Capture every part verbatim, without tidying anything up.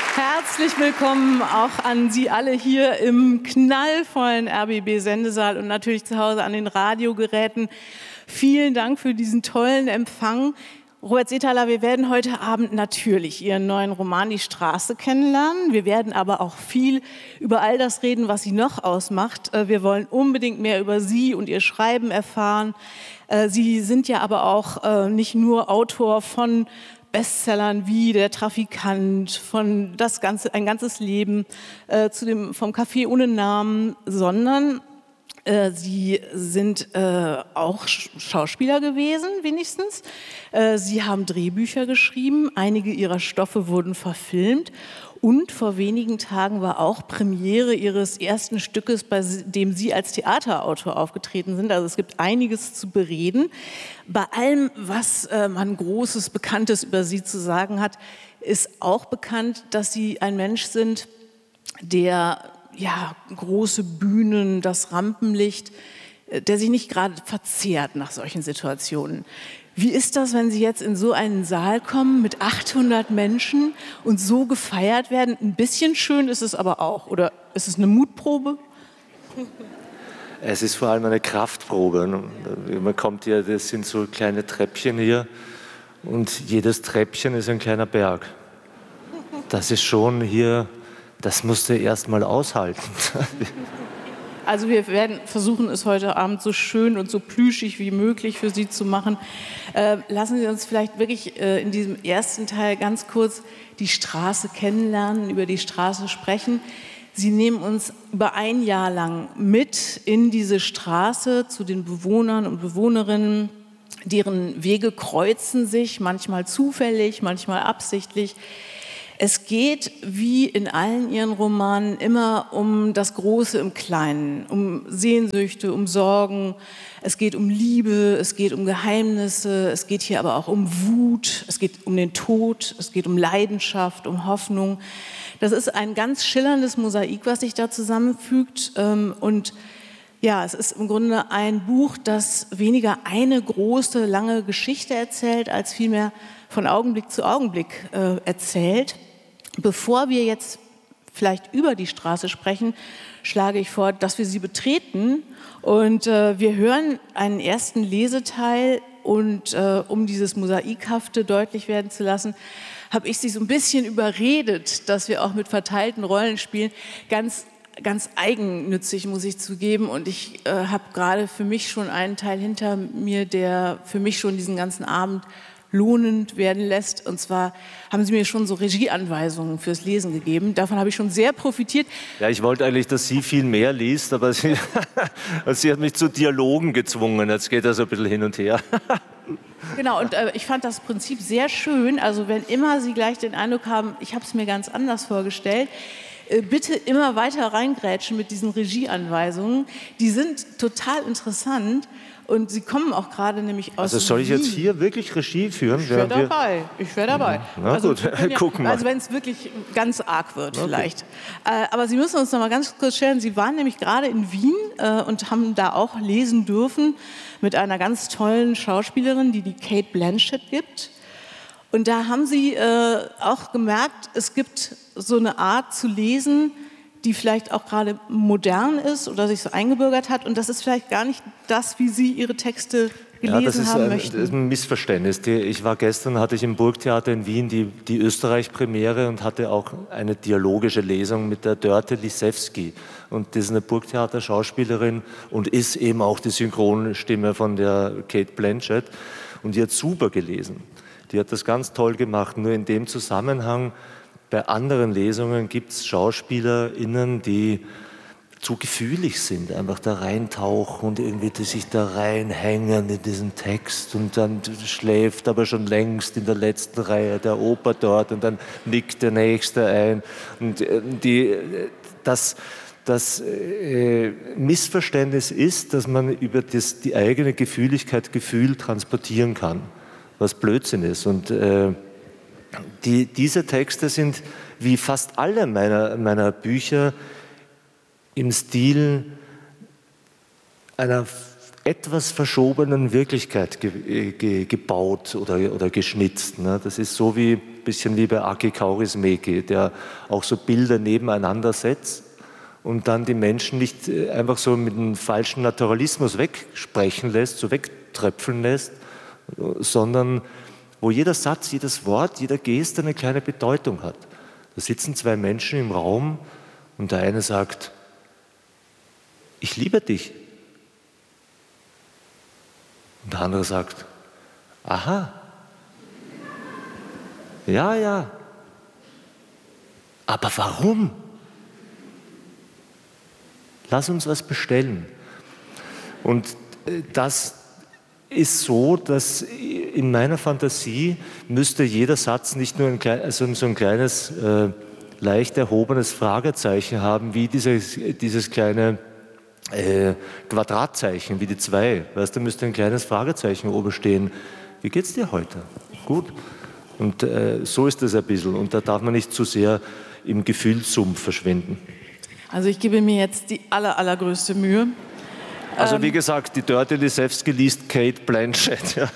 Herzlich willkommen auch an Sie alle hier im knallvollen R B B-Sendesaal und natürlich zu Hause an den Radiogeräten. Vielen Dank für diesen tollen Empfang. Robert Seethaler, wir werden heute Abend natürlich Ihren neuen Roman Die Straße kennenlernen. Wir werden aber auch viel über all das reden, was Sie noch ausmacht. Wir wollen unbedingt mehr über Sie und Ihr Schreiben erfahren. Sie sind ja aber auch nicht nur Autor von Bestsellern wie Der Trafikant, von das ganze, ein ganzes Leben, äh, zu dem, vom Café ohne Namen, sondern äh, Sie sind äh, auch Schauspieler gewesen, wenigstens. Äh, Sie haben Drehbücher geschrieben, einige Ihrer Stoffe wurden verfilmt. Und vor wenigen Tagen war auch Premiere Ihres ersten Stückes, bei dem Sie als Theaterautor aufgetreten sind. Also es gibt einiges zu bereden. Bei allem, was äh, man Großes, Bekanntes über Sie zu sagen hat, ist auch bekannt, dass Sie ein Mensch sind, der ja, große Bühnen, das Rampenlicht, äh, der sich nicht gerade verzehrt nach solchen Situationen. Wie ist das, wenn Sie jetzt in so einen Saal kommen mit achthundert Menschen und so gefeiert werden? Ein bisschen schön ist es aber auch. Oder ist es eine Mutprobe? Es ist vor allem eine Kraftprobe. Man kommt hier, das sind so kleine Treppchen hier und jedes Treppchen ist ein kleiner Berg. Das ist schon hier, das musst du erst mal aushalten. Also wir werden versuchen, es heute Abend so schön und so plüschig wie möglich für Sie zu machen. Äh, lassen Sie uns vielleicht wirklich äh, in diesem ersten Teil ganz kurz die Straße kennenlernen, über die Straße sprechen. Sie nehmen uns über ein Jahr lang mit in diese Straße zu den Bewohnern und Bewohnerinnen, deren Wege kreuzen sich, manchmal zufällig, manchmal absichtlich. Es geht, wie in allen Ihren Romanen, immer um das Große im Kleinen, um Sehnsüchte, um Sorgen. Es geht um Liebe, es geht um Geheimnisse, es geht hier aber auch um Wut, es geht um den Tod, es geht um Leidenschaft, um Hoffnung. Das ist ein ganz schillerndes Mosaik, was sich da zusammenfügt. Und ja, es ist im Grunde ein Buch, das weniger eine große, lange Geschichte erzählt, als vielmehr von Augenblick zu Augenblick äh, erzählt. Bevor wir jetzt vielleicht über die Straße sprechen, schlage ich vor, dass wir sie betreten und äh, wir hören einen ersten Leseteil und äh, um dieses Mosaikhafte deutlich werden zu lassen, habe ich sie so ein bisschen überredet, dass wir auch mit verteilten Rollen spielen. Ganz, ganz eigennützig, muss ich zugeben. Und ich äh, habe gerade für mich schon einen Teil hinter mir, der für mich schon diesen ganzen Abend lohnend werden lässt. Und zwar haben Sie mir schon so Regieanweisungen fürs Lesen gegeben. Davon habe ich schon sehr profitiert. Ja, ich wollte eigentlich, dass sie viel mehr liest, aber sie, sie hat mich zu Dialogen gezwungen. Jetzt geht das so ein bisschen hin und her. Genau, und äh, ich fand das Prinzip sehr schön. Also wenn immer Sie gleich den Eindruck haben, ich habe es mir ganz anders vorgestellt, äh, bitte immer weiter reingrätschen mit diesen Regieanweisungen. Die sind total interessant. Und Sie kommen auch gerade nämlich aus Also soll ich Wien. Jetzt hier wirklich Regie führen? Ich wäre dabei. Ich wäre dabei. Na also, gut, ja, gucken wir. Also wenn es wirklich ganz arg wird Okay. vielleicht. Äh, aber Sie müssen uns noch mal ganz kurz stellen, Sie waren nämlich gerade in Wien äh, und haben da auch lesen dürfen mit einer ganz tollen Schauspielerin, die die Cate Blanchett gibt. Und da haben Sie äh, auch gemerkt, es gibt so eine Art zu lesen, die vielleicht auch gerade modern ist oder sich so eingebürgert hat. Und das ist vielleicht gar nicht das, wie Sie Ihre Texte gelesen ja, das ist haben ein, möchten. Das ist ein Missverständnis. Die, ich war gestern, hatte ich im Burgtheater in Wien die, die Österreich-Premiere und hatte auch eine dialogische Lesung mit der Dörte Lisewski. Und das ist eine Burgtheater-Schauspielerin und ist eben auch die Synchronstimme von der Cate Blanchett. Und die hat super gelesen. Die hat das ganz toll gemacht. Nur in dem Zusammenhang, bei anderen Lesungen gibt es SchauspielerInnen, die zu gefühlig sind, einfach da reintauchen und irgendwie die sich da reinhängen in diesen Text und dann schläft aber schon längst in der letzten Reihe der Oper dort und dann nickt der Nächste ein. Und die, das, das äh, Missverständnis ist, dass man über das, die eigene Gefühligkeit Gefühl transportieren kann, was Blödsinn ist. Und äh, Die, diese Texte sind, wie fast alle meiner, meiner Bücher, im Stil einer etwas verschobenen Wirklichkeit ge, ge, gebaut oder, oder geschnitzt. Ne? Das ist so wie bisschen wie bei Aki Kaurismäki, der auch so Bilder nebeneinander setzt und dann die Menschen nicht einfach so mit einem falschen Naturalismus wegsprechen lässt, so wegtröpfeln lässt, sondern wo jeder Satz, jedes Wort, jeder Geste eine kleine Bedeutung hat. Da sitzen zwei Menschen im Raum und der eine sagt, ich liebe dich. Und der andere sagt, aha, ja, ja, aber warum? Lass uns was bestellen. Und das ist so, dass in meiner Fantasie müsste jeder Satz nicht nur ein, klein, also so ein kleines, äh, leicht erhobenes Fragezeichen haben, wie dieses, dieses kleine äh, Quadratzeichen, wie die zwei. Weißt du, müsste ein kleines Fragezeichen oben stehen. Wie geht's dir heute? Gut. Und äh, so ist das ein bisschen. Und da darf man nicht zu sehr im Gefühlssumpf verschwinden. Also ich gebe mir jetzt die aller, allergrößte Mühe. Also wie gesagt, die Dörte Lisewski liest Kate Blanchett. Ja.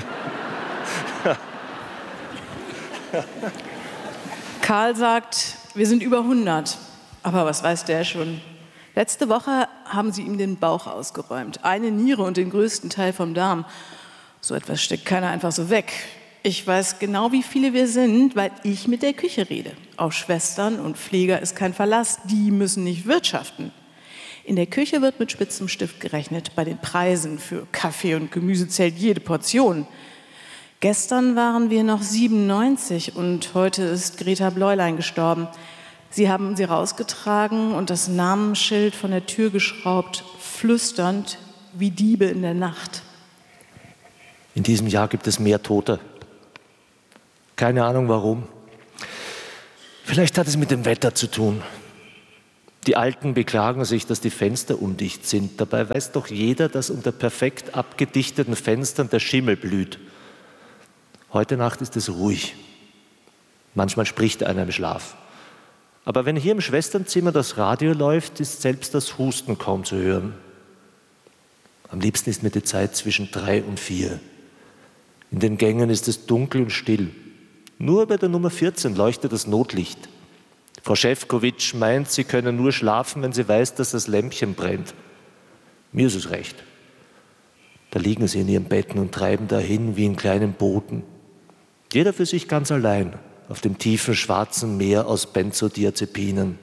Karl sagt, wir sind über hundert. Aber was weiß der schon? Letzte Woche haben sie ihm den Bauch ausgeräumt. Eine Niere und den größten Teil vom Darm. So etwas steckt keiner einfach so weg. Ich weiß genau, wie viele wir sind, weil ich mit der Küche rede. Auf Schwestern und Pfleger ist kein Verlass. Die müssen nicht wirtschaften. In der Küche wird mit spitzem Stift gerechnet. Bei den Preisen für Kaffee und Gemüse zählt jede Portion. Gestern waren wir noch siebenundneunzig und heute ist Greta Bläulein gestorben. Sie haben sie rausgetragen und das Namensschild von der Tür geschraubt, flüsternd wie Diebe in der Nacht. In diesem Jahr gibt es mehr Tote. Keine Ahnung warum. Vielleicht hat es mit dem Wetter zu tun. Die Alten beklagen sich, dass die Fenster undicht sind. Dabei weiß doch jeder, dass unter perfekt abgedichteten Fenstern der Schimmel blüht. Heute Nacht ist es ruhig. Manchmal spricht einer im Schlaf. Aber wenn hier im Schwesternzimmer das Radio läuft, ist selbst das Husten kaum zu hören. Am liebsten ist mir die Zeit zwischen drei und vier. In den Gängen ist es dunkel und still. Nur bei der Nummer vierzehn leuchtet das Notlicht. Frau Schäfkowitsch meint, sie können nur schlafen, wenn sie weiß, dass das Lämpchen brennt. Mir ist es recht. Da liegen sie in ihren Betten und treiben dahin wie in kleinen Booten. Jeder für sich ganz allein auf dem tiefen schwarzen Meer aus Benzodiazepinen.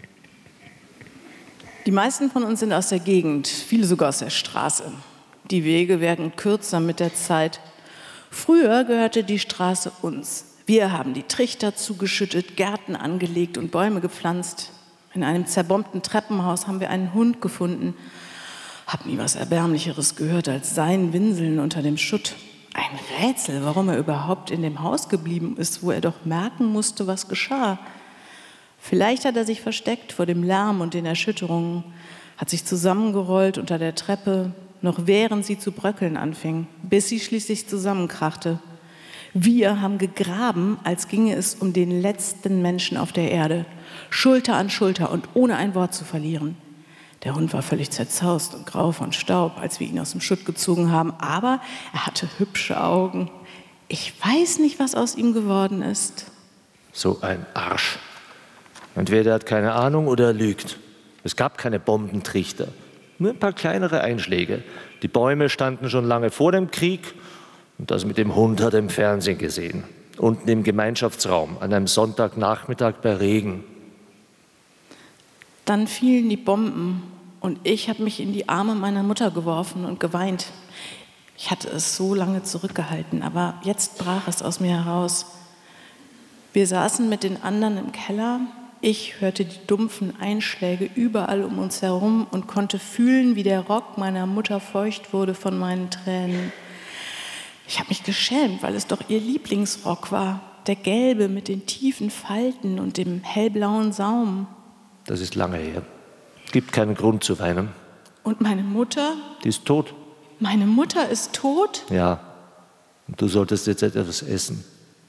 Die meisten von uns sind aus der Gegend, viele sogar aus der Straße. Die Wege werden kürzer mit der Zeit. Früher gehörte die Straße uns. Wir haben die Trichter zugeschüttet, Gärten angelegt und Bäume gepflanzt. In einem zerbombten Treppenhaus haben wir einen Hund gefunden. Hab nie was Erbärmlicheres gehört als sein Winseln unter dem Schutt. Ein Rätsel, warum er überhaupt in dem Haus geblieben ist, wo er doch merken musste, was geschah. Vielleicht hat er sich versteckt vor dem Lärm und den Erschütterungen, hat sich zusammengerollt unter der Treppe, noch während sie zu bröckeln anfing, bis sie schließlich zusammenkrachte. Wir haben gegraben, als ginge es um den letzten Menschen auf der Erde, Schulter an Schulter und ohne ein Wort zu verlieren. Der Hund war völlig zerzaust und grau von Staub, als wir ihn aus dem Schutt gezogen haben, aber er hatte hübsche Augen. Ich weiß nicht, was aus ihm geworden ist. So ein Arsch. Entweder er hat keine Ahnung oder er lügt. Es gab keine Bombentrichter, nur ein paar kleinere Einschläge. Die Bäume standen schon lange vor dem Krieg. Und das mit dem Hund hat er im Fernsehen gesehen. Unten im Gemeinschaftsraum, an einem Sonntagnachmittag bei Regen. Dann fielen die Bomben und ich habe mich in die Arme meiner Mutter geworfen und geweint. Ich hatte es so lange zurückgehalten, aber jetzt brach es aus mir heraus. Wir saßen mit den anderen im Keller. Ich hörte die dumpfen Einschläge überall um uns herum und konnte fühlen, wie der Rock meiner Mutter feucht wurde von meinen Tränen. Ich habe mich geschämt, weil es doch ihr Lieblingsrock war. Der gelbe mit den tiefen Falten und dem hellblauen Saum. Das ist lange her. Es gibt keinen Grund zu weinen. Und meine Mutter? Die ist tot. Meine Mutter ist tot? Ja. Und du solltest jetzt etwas essen.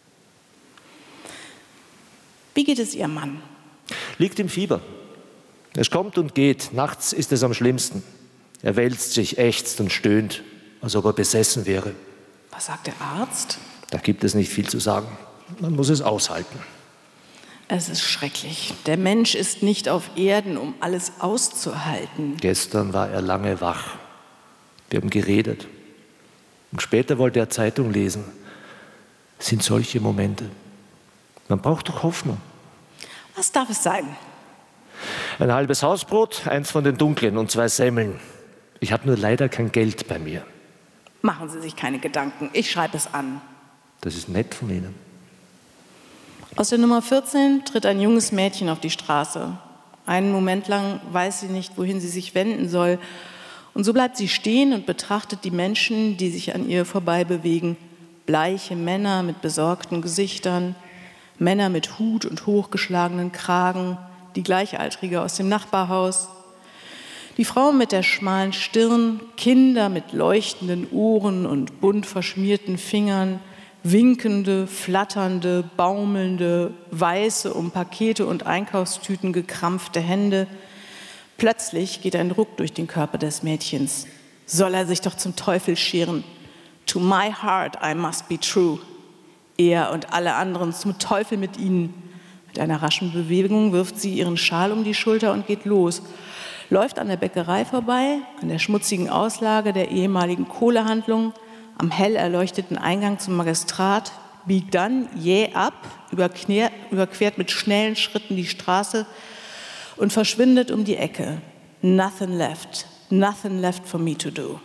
Wie geht es Ihrem Mann? Liegt im Fieber. Es kommt und geht. Nachts ist es am schlimmsten. Er wälzt sich, ächzt und stöhnt, als ob er besessen wäre. Was sagt der Arzt? Da gibt es nicht viel zu sagen. man muss es aushalten. Es ist schrecklich. Der Mensch ist nicht auf Erden, um alles auszuhalten. Gestern war er lange wach. Wir haben geredet. Und später wollte er Zeitung lesen. Es sind solche Momente. Man braucht doch Hoffnung. Was darf es sein? Ein halbes Hausbrot, eins von den dunklen und zwei Semmeln. Ich habe nur leider kein Geld bei mir. Machen Sie sich keine Gedanken. Ich schreibe es an. Das ist nett von Ihnen. Aus der Nummer vierzehn tritt ein junges Mädchen auf die Straße. Einen Moment lang weiß sie nicht, wohin sie sich wenden soll. Und so bleibt sie stehen und betrachtet die Menschen, die sich an ihr vorbei bewegen. Bleiche Männer mit besorgten Gesichtern, Männer mit Hut und hochgeschlagenen Kragen, die Gleichaltrige aus dem Nachbarhaus, die Frau mit der schmalen Stirn, Kinder mit leuchtenden Ohren und bunt verschmierten Fingern, winkende, flatternde, baumelnde, weiße, um Pakete und Einkaufstüten gekrampfte Hände. Plötzlich geht ein Ruck durch den Körper des Mädchens. Soll er sich doch zum Teufel scheren? To my heart I must be true. Er und alle anderen zum Teufel mit ihnen. Mit einer raschen Bewegung wirft sie ihren Schal um die Schulter und geht los. Läuft an der Bäckerei vorbei, an der schmutzigen Auslage der ehemaligen Kohlehandlung, am hell erleuchteten Eingang zum Magistrat, biegt dann jäh ab, überquert mit schnellen Schritten die Straße und verschwindet um die Ecke. Nothing left, nothing left for me to do.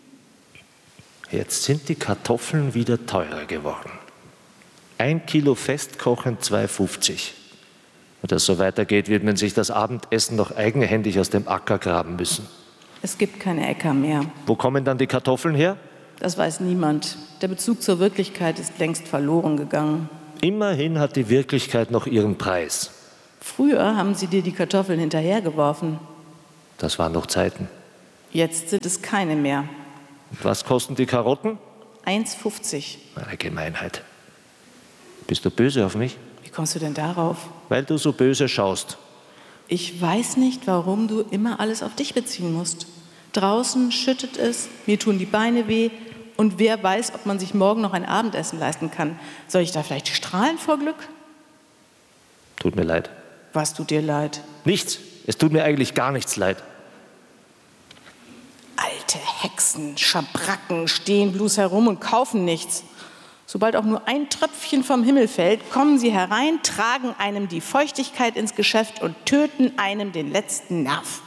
Jetzt sind die Kartoffeln wieder teurer geworden. Ein Kilo Festkochen zwei fünfzig. Wenn das so weitergeht, wird man sich das Abendessen noch eigenhändig aus dem Acker graben müssen. Es gibt keine Äcker mehr. Wo kommen dann die Kartoffeln her? Das weiß niemand. Der Bezug zur Wirklichkeit ist längst verloren gegangen. Immerhin hat die Wirklichkeit noch ihren Preis. Früher haben sie dir die Kartoffeln hinterhergeworfen. Das waren noch Zeiten. Jetzt sind es keine mehr. Und was kosten die Karotten? eins fünfzig. Eine Gemeinheit. Bist du böse auf mich? Wie kommst du denn darauf? Weil du so böse schaust. Ich weiß nicht, warum du immer alles auf dich beziehen musst. Draußen schüttet es, mir tun die Beine weh und wer weiß, ob man sich morgen noch ein Abendessen leisten kann. Soll ich da vielleicht strahlen vor Glück? Tut mir leid. Was tut dir leid? Nichts. Es tut mir eigentlich gar nichts leid. Alte Hexen, Schabracken stehen bloß herum und kaufen nichts. Sobald auch nur ein Tröpfchen vom Himmel fällt, kommen sie herein, tragen einem die Feuchtigkeit ins Geschäft und töten einem den letzten Nerv.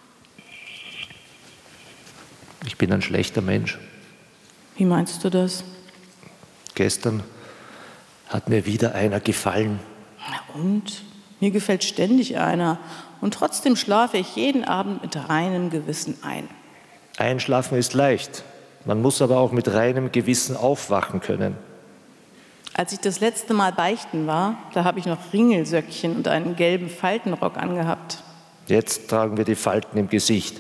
Ich bin ein schlechter Mensch. Wie meinst du das? Gestern hat mir wieder einer gefallen. Na und? Mir gefällt ständig einer. Und trotzdem schlafe ich jeden Abend mit reinem Gewissen ein. Einschlafen ist leicht. Man muss aber auch mit reinem Gewissen aufwachen können. Als ich das letzte Mal beichten war, da habe ich noch Ringelsöckchen und einen gelben Faltenrock angehabt. Jetzt tragen wir die Falten im Gesicht.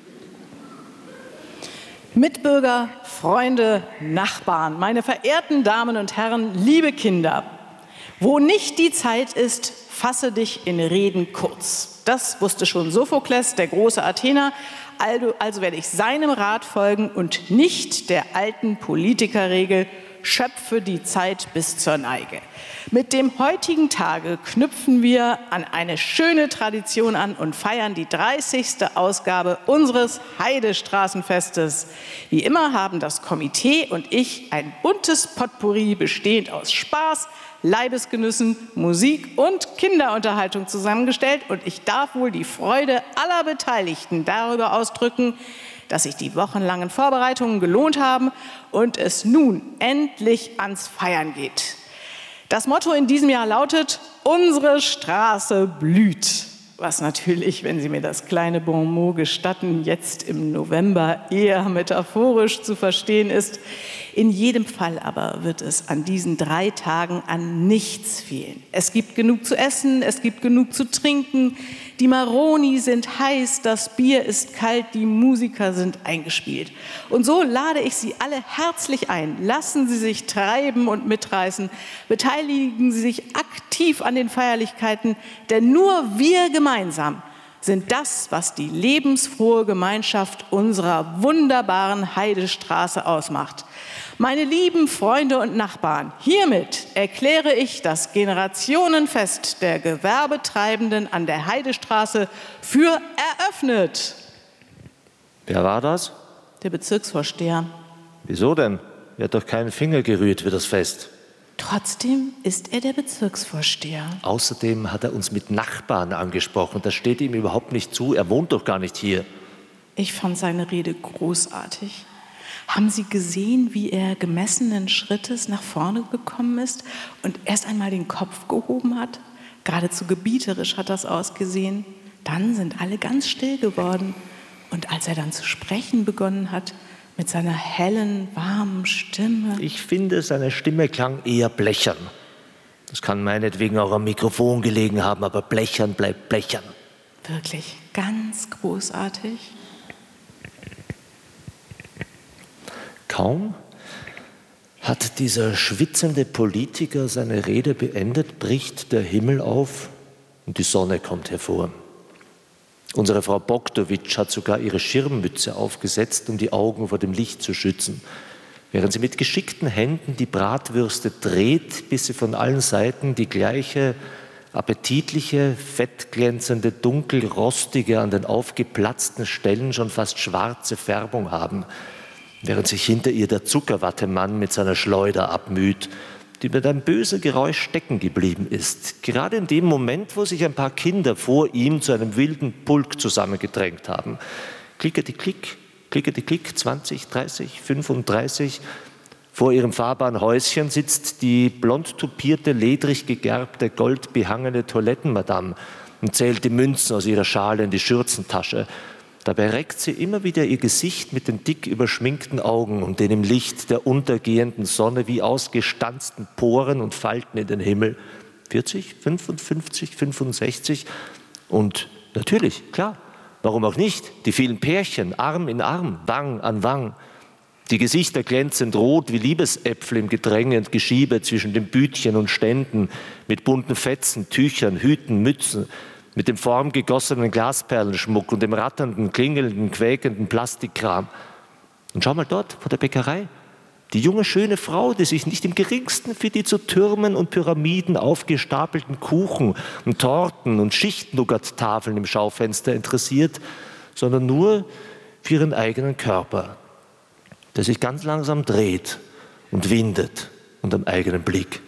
Mitbürger, Freunde, Nachbarn, meine verehrten Damen und Herren, liebe Kinder. Wo nicht die Zeit ist, fasse dich in Reden kurz. Das wusste schon Sophokles, der große Athener. Also, also werde ich seinem Rat folgen und nicht der alten Politikerregel, schöpfe die Zeit bis zur Neige. Mit dem heutigen Tage knüpfen wir an eine schöne Tradition an und feiern die dreißigste Ausgabe unseres Heidestraßenfestes. Wie immer haben das Komitee und ich ein buntes Potpourri bestehend aus Spaß, Leibesgenüssen, Musik und Kinderunterhaltung zusammengestellt. Und ich darf wohl die Freude aller Beteiligten darüber ausdrücken, dass sich die wochenlangen Vorbereitungen gelohnt haben und es nun endlich ans Feiern geht. Das Motto in diesem Jahr lautet: Unsere Straße blüht. Was natürlich, wenn Sie mir das kleine Bonmot gestatten, jetzt im November eher metaphorisch zu verstehen ist. In jedem Fall aber wird es an diesen drei Tagen an nichts fehlen. Es gibt genug zu essen, es gibt genug zu trinken, die Maroni sind heiß, das Bier ist kalt, die Musiker sind eingespielt. Und so lade ich Sie alle herzlich ein. Lassen Sie sich treiben und mitreißen. Beteiligen Sie sich aktiv an den Feierlichkeiten, denn nur wir gemeinsam sind das, was die lebensfrohe Gemeinschaft unserer wunderbaren Heidestraße ausmacht. Meine lieben Freunde und Nachbarn, hiermit erkläre ich das Generationenfest der Gewerbetreibenden an der Heidestraße für eröffnet. Wer war das? Der Bezirksvorsteher. Wieso denn? Er hat doch keinen Finger gerührt für das Fest. Trotzdem ist er der Bezirksvorsteher. Außerdem hat er uns mit Nachbarn angesprochen. Das steht ihm überhaupt nicht zu. Er wohnt doch gar nicht hier. Ich fand seine Rede großartig. Haben Sie gesehen, wie er gemessenen Schrittes nach vorne gekommen ist und erst einmal den Kopf gehoben hat? Geradezu gebieterisch hat das ausgesehen. Dann sind alle ganz still geworden. Und als er dann zu sprechen begonnen hat, mit seiner hellen, warmen Stimme. Ich finde, seine Stimme klang eher blechern. Das kann meinetwegen auch am Mikrofon gelegen haben, aber blechern bleibt blechern. Wirklich ganz großartig. Kaum hat dieser schwitzende Politiker seine Rede beendet, bricht der Himmel auf und die Sonne kommt hervor. Unsere Frau Bogdowitsch hat sogar ihre Schirmmütze aufgesetzt, um die Augen vor dem Licht zu schützen, während sie mit geschickten Händen die Bratwürste dreht, bis sie von allen Seiten die gleiche appetitliche, fettglänzende, dunkelrostige, an den aufgeplatzten Stellen schon fast schwarze Färbung haben, während sich hinter ihr der Zuckerwattemann mit seiner Schleuder abmüht, die mit einem bösen Geräusch stecken geblieben ist. Gerade in dem Moment, wo sich ein paar Kinder vor ihm zu einem wilden Pulk zusammengedrängt haben. Klickety-klick, klickety-klick, zwanzig, dreißig, fünfunddreißig. Vor ihrem fahrbaren Häuschen sitzt die blond tupierte, ledrig gegerbte, goldbehangene Toilettenmadame und zählt die Münzen aus ihrer Schale in die Schürzentasche. Dabei reckt sie immer wieder ihr Gesicht mit den dick überschminkten Augen und den im Licht der untergehenden Sonne wie ausgestanzten Poren und Falten in den Himmel. vierzig, fünfundfünfzig, fünfundsechzig und natürlich, klar, warum auch nicht, die vielen Pärchen, Arm in Arm, Wang an Wang. Die Gesichter glänzend rot wie Liebesäpfel im Gedränge und Geschiebe zwischen den Bütchen und Ständen mit bunten Fetzen, Tüchern, Hüten, Mützen, mit dem formgegossenen Glasperlenschmuck und dem ratternden, klingelnden, quäkenden Plastikkram. Und schau mal dort vor der Bäckerei. Die junge, schöne Frau, die sich nicht im Geringsten für die zu Türmen und Pyramiden aufgestapelten Kuchen und Torten und Schichtnougat-Tafeln im Schaufenster interessiert, sondern nur für ihren eigenen Körper, der sich ganz langsam dreht und windet unter dem eigenen Blick.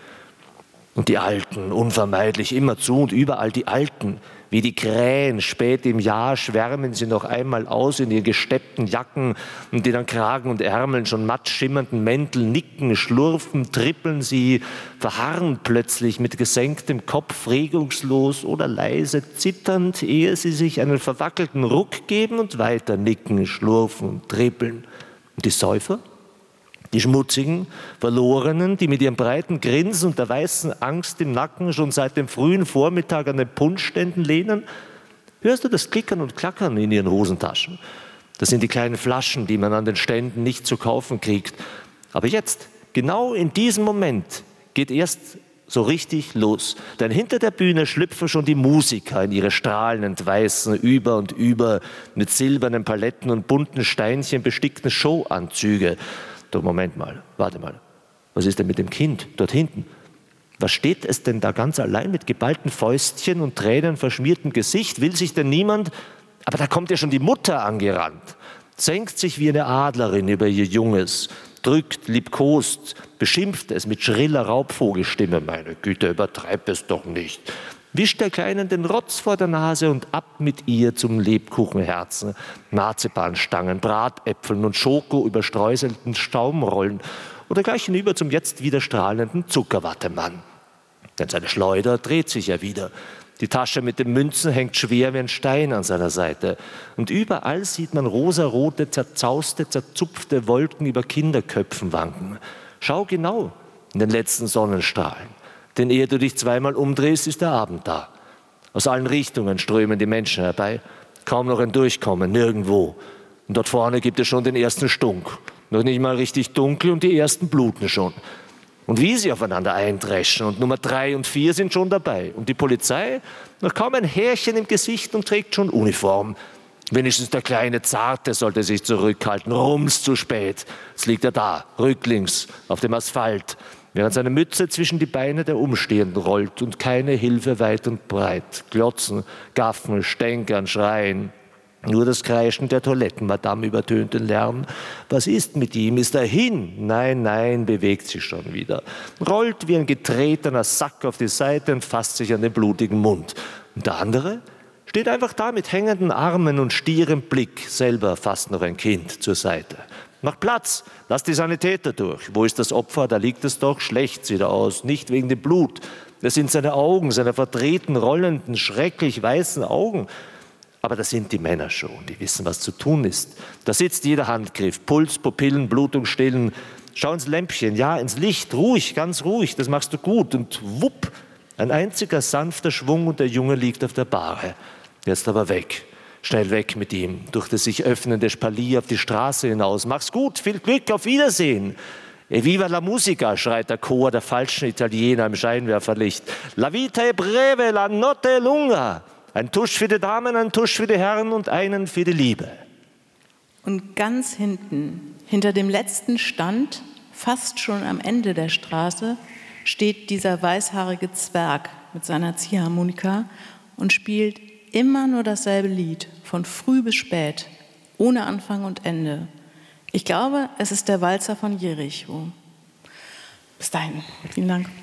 Und die Alten, unvermeidlich, immerzu und überall die Alten, wie die Krähen, spät im Jahr schwärmen sie noch einmal aus in ihren gesteppten Jacken und in den Kragen und Ärmeln schon matt schimmernden Mäntel, nicken, schlurfen, trippeln sie, verharren plötzlich mit gesenktem Kopf, regungslos oder leise, zitternd, ehe sie sich einen verwackelten Ruck geben und weiter nicken, schlurfen und trippeln. Und die Säufer? Die schmutzigen, verlorenen, die mit ihrem breiten Grinsen und der weißen Angst im Nacken schon seit dem frühen Vormittag an den Punschständen lehnen, hörst du das Klickern und Klackern in ihren Hosentaschen. Das sind die kleinen Flaschen, die man an den Ständen nicht zu kaufen kriegt. Aber jetzt, genau in diesem Moment, geht erst so richtig los. Denn hinter der Bühne schlüpfen schon die Musiker in ihre strahlend weißen, über und über mit silbernen Paletten und bunten Steinchen bestickten Showanzüge. Doch Moment mal, warte mal, was ist denn mit dem Kind dort hinten? Was steht es denn da ganz allein mit geballten Fäustchen und tränenverschmiertem Gesicht? Will sich denn niemand? Aber da kommt ja schon die Mutter angerannt, senkt sich wie eine Adlerin über ihr Junges, drückt, liebkost, beschimpft es mit schriller Raubvogelstimme. Meine Güte, übertreib es doch nicht. Wischt der Kleinen den Rotz vor der Nase und ab mit ihr zum Lebkuchenherzen, Marzipanstangen, Bratäpfeln und Schoko überstreuselten Staumrollen oder gleich hinüber zum jetzt wieder strahlenden Zuckerwattemann. Denn seine Schleuder dreht sich ja wieder. Die Tasche mit den Münzen hängt schwer wie ein Stein an seiner Seite. Und überall sieht man rosarote, zerzauste, zerzupfte Wolken über Kinderköpfen wanken. Schau genau in den letzten Sonnenstrahlen. Denn ehe du dich zweimal umdrehst, ist der Abend da. Aus allen Richtungen strömen die Menschen herbei. Kaum noch ein Durchkommen, nirgendwo. Und dort vorne gibt es schon den ersten Stunk. Noch nicht mal richtig dunkel und die ersten bluten schon. Und wie sie aufeinander eindreschen. Und Nummer drei und vier sind schon dabei. Und die Polizei, noch kaum ein Härchen im Gesicht und trägt schon Uniform. Wenigstens der kleine Zarte sollte sich zurückhalten. Rums zu spät. Jetzt liegt er da, rücklings, auf dem Asphalt, während seine Mütze zwischen die Beine der Umstehenden rollt und keine Hilfe weit und breit. Glotzen, gaffen, stänkern, schreien. Nur das Kreischen der Toilettenmadame übertönt den Lärm. Was ist mit ihm? Ist er hin? Nein, nein, bewegt sich schon wieder. Rollt wie ein getretener Sack auf die Seite und fasst sich an den blutigen Mund. Und der andere steht einfach da mit hängenden Armen und stierem Blick, selber fast noch ein Kind, zur Seite. Mach Platz, lass die Sanitäter durch. Wo ist das Opfer? Da liegt es doch. Schlecht sieht er aus, nicht wegen dem Blut. Das sind seine Augen, seine verdrehten, rollenden, schrecklich weißen Augen. Aber das sind die Männer schon, die wissen, was zu tun ist. Da sitzt jeder Handgriff, Puls, Pupillen, Blutung stillen. Schau ins Lämpchen, ja, ins Licht, ruhig, ganz ruhig, das machst du gut. Und wupp, ein einziger sanfter Schwung und der Junge liegt auf der Bahre. Jetzt aber weg, schnell weg mit ihm, durch das sich öffnende Spalier auf die Straße hinaus. Mach's gut, viel Glück, auf Wiedersehen. E viva la musica, schreit der Chor der falschen Italiener im Scheinwerferlicht. La vita è breve, la notte è lunga. Ein Tusch für die Damen, ein Tusch für die Herren und einen für die Liebe. Und ganz hinten, hinter dem letzten Stand, fast schon am Ende der Straße, steht dieser weißhaarige Zwerg mit seiner Ziehharmonika und spielt immer nur dasselbe Lied, von früh bis spät, ohne Anfang und Ende. Ich glaube, es ist der Walzer von Jericho. Bis dahin, vielen Dank.